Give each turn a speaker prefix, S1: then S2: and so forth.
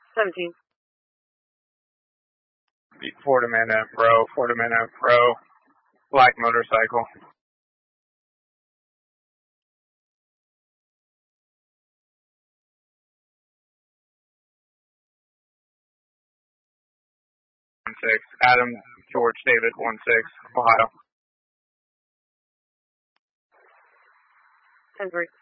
S1: 17.
S2: Ford Amanda Pro, black motorcycle. 1-6, Adam George David 1-6, Ohio.
S1: 10-3.